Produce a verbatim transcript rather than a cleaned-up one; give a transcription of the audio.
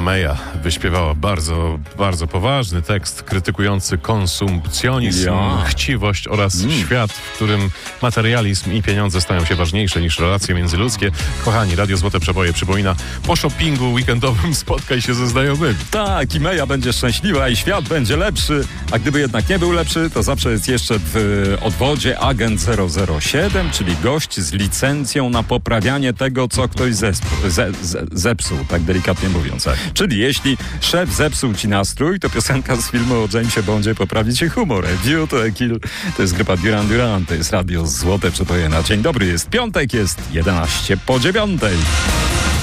Meja wyśpiewała bardzo, bardzo poważny tekst krytykujący konsumpcjonizm, Ja. chciwość oraz Mm. świat, w którym materializm i pieniądze stają się ważniejsze niż relacje międzyludzkie. Kochani, Radio Złote Przeboje przypomina, po shoppingu weekendowym spotkaj się ze znajomymi. Tak, i Meja będzie szczęśliwa i świat będzie lepszy, a gdyby jednak nie był lepszy, to zawsze jest jeszcze w odwodzie agent zero zero siedem, czyli gość z licencją na poprawianie tego, co ktoś zesp- ze- ze- zepsuł, tak delikatnie mówiąc. Czyli jeśli szef zepsuł ci nastrój, to piosenka z filmu o Jamesie Bondzie poprawi ci humor. View to a Kill, to jest grupa Duran Duran, to jest Radio Złote Przeboje na dzień dobry. Jest piątek, jest jedenaście po dziewiątej.